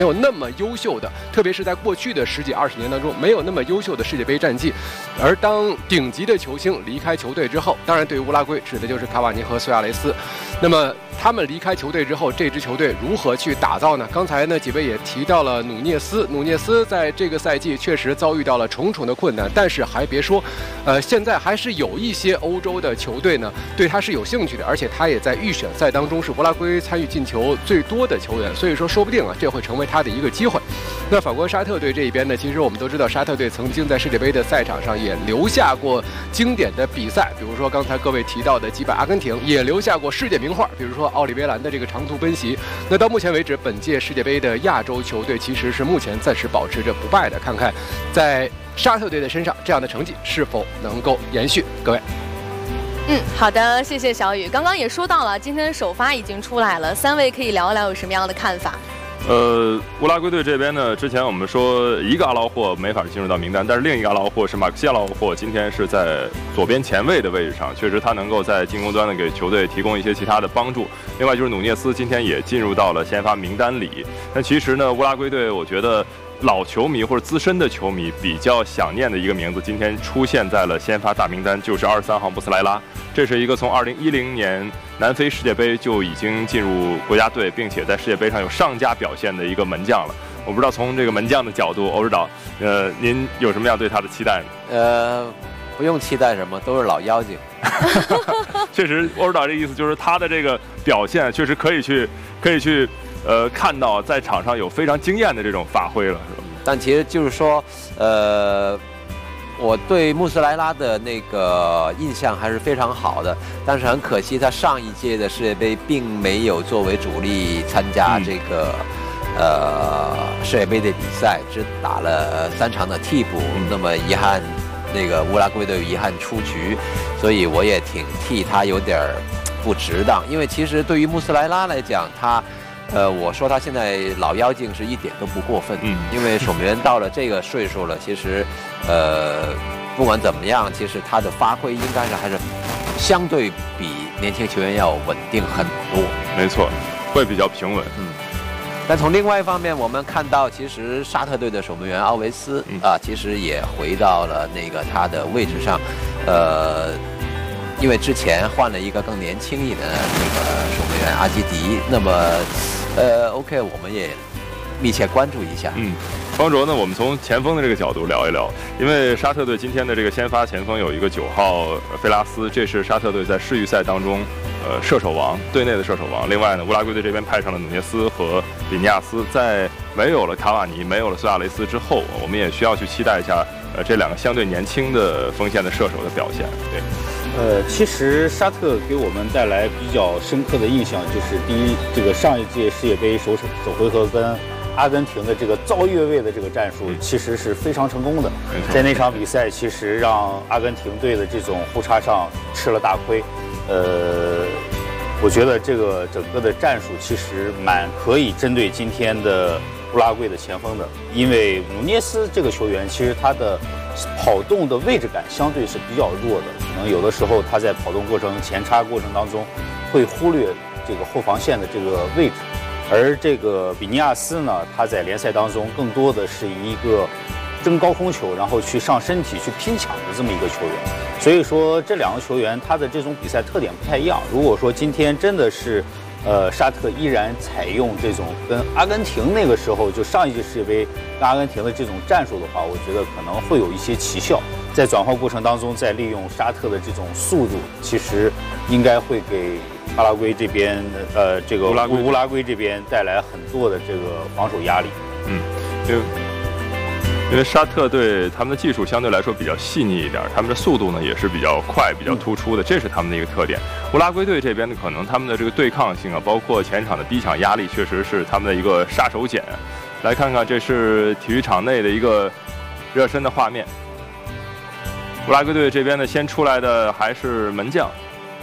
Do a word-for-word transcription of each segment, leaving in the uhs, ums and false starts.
没有那么优秀的，特别是在过去的十几二十年当中，没有那么优秀的世界杯战绩。而当顶级的球星离开球队之后，当然对于乌拉圭指的就是卡瓦尼和苏亚雷斯。那么他们离开球队之后，这支球队如何去打造呢？刚才呢几位也提到了努涅斯，努涅斯在这个赛季确实遭遇到了重重的困难，但是还别说，呃，现在还是有一些欧洲的球队呢对他是有兴趣的，而且他也在预选赛当中是乌拉圭参与进球最多的球员，所以说说不定啊，这会成为他的一个机会。那反观沙特队这一边呢，其实我们都知道，沙特队曾经在世界杯的赛场上也留下过经典的比赛，比如说刚才各位提到的击败阿根廷，也留下过世界名画，比如说奥利维兰的这个长途奔袭。那到目前为止，本届世界杯的亚洲球队其实是目前暂时保持着不败的，看看在沙特队的身上这样的成绩是否能够延续。各位。 嗯，好的，谢谢小雨。刚刚也说到了，今天的首发已经出来了，三位可以聊一聊有什么样的看法？ 呃，乌拉圭队这边呢，之前我们说一个阿劳霍没法进入到名单，但是另一个阿劳霍是马克西阿劳霍，今天是在左边前卫的位置上，确实他能够在进攻端呢给球队提供一些其他的帮助。另外就是努涅斯今天也进入到了先发名单里。但其实呢，乌拉圭队我觉得老球迷或者资深的球迷比较想念的一个名字，今天出现在了先发大名单，就是二十三号穆斯莱拉。这是一个从二零一零年南非世界杯就已经进入国家队，并且在世界杯上有上佳表现的一个门将了。我不知道从这个门将的角度，欧指导，呃，您有什么样对他的期待呢？ 呃，不用期待什么，都是老妖精。 确实，欧指导这个意思就是他的这个表现确实可以去可以去呃看到在场上有非常惊艳的这种发挥了，是吧？ 但其实就是说，呃。我对穆斯莱拉的那个印象还是非常好的，但是很可惜，他上一届的世界杯并没有作为主力参加这个、嗯、呃世界杯的比赛，只打了三场的替补，嗯、那么遗憾，那个乌拉圭队遗憾出局，所以我也挺替他有点不值当，因为其实对于穆斯莱拉来讲，他。呃，我说他现在老妖精是一点都不过分，嗯，因为守门员到了这个岁数了，其实，呃，不管怎么样，其实他的发挥应该是还是相对比年轻球员要稳定很多。 没错，会比较平稳。 嗯。但从另外一方面，我们看到，其实沙特队的守门员奥维斯啊、呃，其实也回到了那个他的位置上，呃。因为之前换了一个更年轻一点的那个守门员阿基迪，那么，呃 ，OK， 我们也密切关注一下。 嗯，方卓呢，我们从前锋的这个角度聊一聊，因为沙特队今天的这个先发前锋有一个九号菲拉斯，这是沙特队在世预赛当中，呃，射手王，队内的射手王。另外呢，乌拉圭队这边派上了努涅斯和比尼亚斯，在没有了卡瓦尼、没有了苏亚雷斯之后，我们也需要去期待一下，呃，这两个相对年轻的锋线的射手的表现。对。 呃，其实沙特给我们带来比较深刻的印象，就是第一，这个上一届世界杯首首回合跟阿根廷的这个造越位的这个战术，其实是非常成功的。在那场比赛，其实让阿根廷队的这种互插上吃了大亏。呃，我觉得这个整个的战术其实蛮可以针对今天的乌拉圭的前锋的，因为努涅斯这个球员其实他的跑动的位置感相对是比较弱的，可能有的时候他在跑动过程、前插过程当中会忽略这个后防线的这个位置，而这个比尼亚斯呢，他在联赛当中更多的是一个争高空球，然后去上身体去拼抢的这么一个球员。所以说这两个球员他的这种比赛特点不太一样。如果说今天真的是呃，沙特依然采用这种跟阿根廷那个时候就上一届世界杯跟阿根廷的这种战术的话，我觉得可能会有一些奇效。在转换过程当中，再利用沙特的这种速度，其实应该会给巴拉圭这边呃这个乌拉圭乌拉圭这边带来很多的这个防守压力。 嗯，因为因为沙特队他们的技术相对来说比较细腻一点，他们的速度呢也是比较快、比较突出的，这是他们的一个特点。乌拉圭队这边呢，可能他们的这个对抗性啊，包括前场的逼抢压力，确实是他们的一个杀手锏。来看看，这是体育场内的一个热身的画面。乌拉圭队这边呢，先出来的还是门将。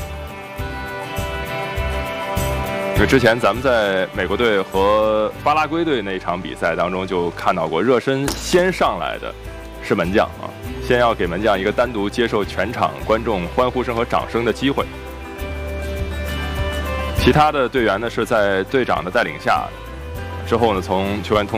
因为之前咱们在美国队和巴拉圭队那场比赛当中就看到过，热身先上来的是门将啊，先要给门将一个单独接受全场观众欢呼声和掌声的机会。其他的队员呢是在队长的带领下之后呢，从球员通